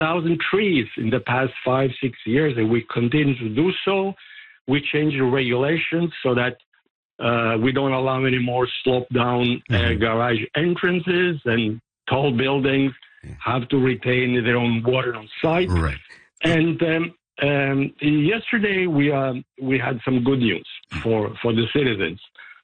1,000 trees in the past 5-6 years, and we continue to do so. We change the regulations so that we don't allow any more slope-down garage entrances, and tall buildings have to retain their own water on site. Right. And yesterday we had some good news for the citizens.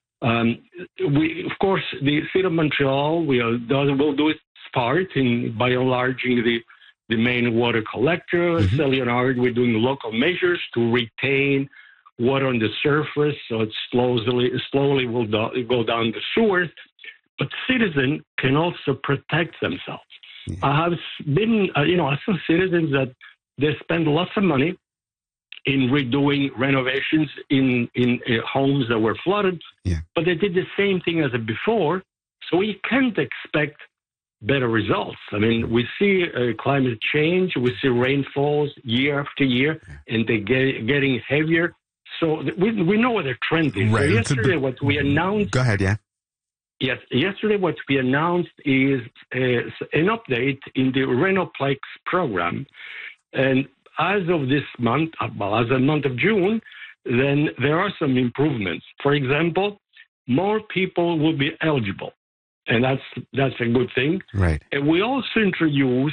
Of course, the city of Montreal will do its part by enlarging the main water collector. Saint-Léonard, we're doing local measures to retain water on the surface, so it slowly will go down the sewers. But citizens can also protect themselves. I have been, some citizens that they spend lots of money in redoing renovations in homes that were flooded, but they did the same thing as before, so we can't expect better results. I mean, we see climate change, we see rainfalls year after year, and they're getting heavier. So we know what the trend is. Right. So yesterday, what we announced... Go ahead, Yes, yesterday what we announced is an update in the Renoplex program. And as of this month, as of the month of June, then there are some improvements. For example, more people will be eligible, and that's a good thing. Right. And we also introduced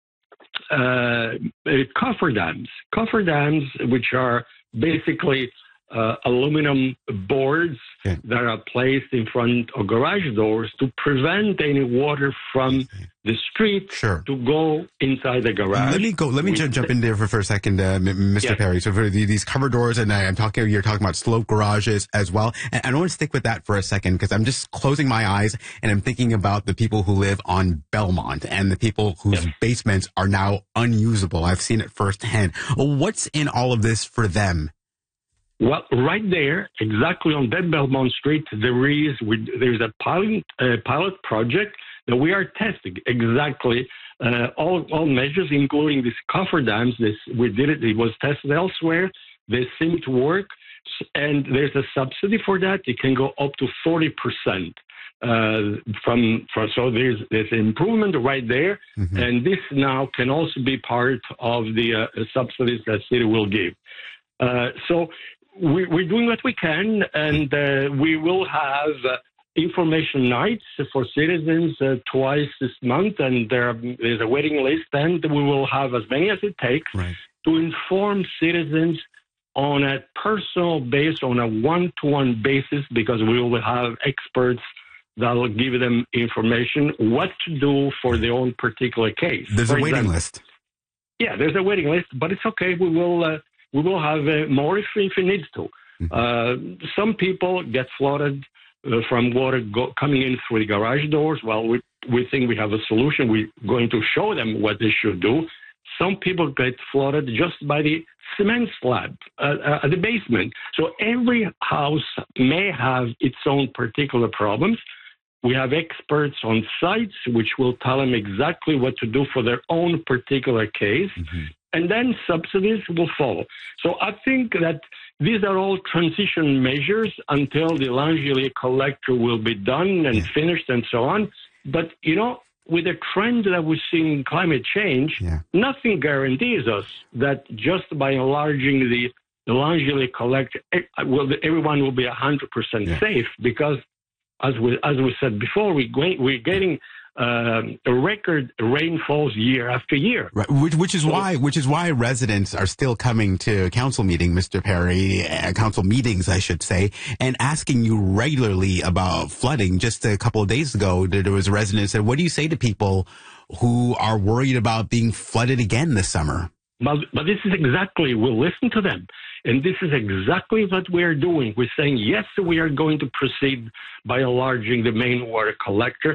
cofferdams, which are basically aluminum boards that are placed in front of garage doors to prevent any water from the street to go inside the garage. Let me jump in there for a second, Mr. Perry. So for these cover doors, and you're talking about slope garages as well. And I want to stick with that for a second because I'm just closing my eyes and I'm thinking about the people who live on Belmont and the people whose basements are now unusable. I've seen it firsthand. What's in all of this for them? Well, right there, exactly on that Belmont Street, there's a pilot project that we are testing exactly all measures, including these cofferdams. We did it; it was tested elsewhere. They seem to work, and there's a subsidy for that. It can go up to 40%. So there's improvement right there, and this now can also be part of the subsidies that city will give. So we're doing what we can, and we will have information nights for citizens twice this month, and there's a waiting list, and we will have as many as it takes to inform citizens on a personal basis, on a one-to-one basis, because we will have experts that will give them information what to do for their own particular case. There's a waiting list. Yeah, there's a waiting list, but it's okay. We will have more if it needs to. Some people get flooded from water coming in through the garage doors. Well, we think we have a solution. We're going to show them what they should do. Some people get flooded just by the cement slab at the basement. So every house may have its own particular problems. We have experts on sites which will tell them exactly what to do for their own particular case. And then subsidies will follow. So I think that these are all transition measures until the Langelier collector will be done and finished and so on. But, with the trend that we're seeing in climate change, nothing guarantees us that just by enlarging the Langelier collector, everyone will be 100% safe, because as we said before, we're getting record rainfalls year after year. Right. Which is why residents are still coming to council meeting, Mr. Perry, council meetings, I should say, and asking you regularly about flooding. Just a couple of days ago, there was a resident who said, what do you say to people who are worried about being flooded again this summer? But this is exactly, we'll listen to them. And this is exactly what we're doing. We're saying, yes, we are going to proceed by enlarging the main water collector.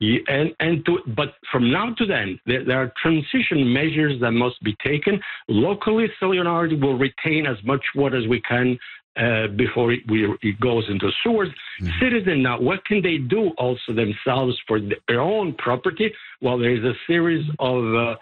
But from now to then, there are transition measures that must be taken. Locally, Saint-Léonard will retain as much water as we can before it goes into sewers. Citizens, now, what can they do also themselves for their own property? Well, there is a series of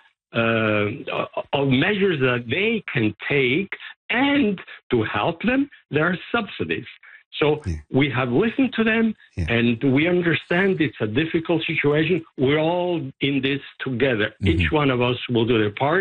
measures that they can take, and to help them, there are subsidies. So we have listened to them, and we understand it's a difficult situation. We're all in this together. Each one of us will do their part.